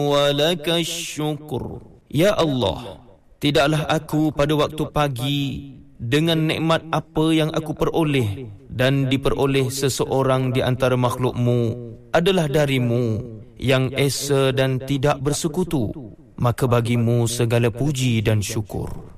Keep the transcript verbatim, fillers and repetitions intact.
walakash syukur. Ya Allah, tidaklah aku pada waktu pagi dengan nikmat apa yang aku peroleh dan diperoleh seseorang di antara makhlukmu adalah darimu yang esa dan tidak bersekutu, maka bagimu segala puji dan syukur.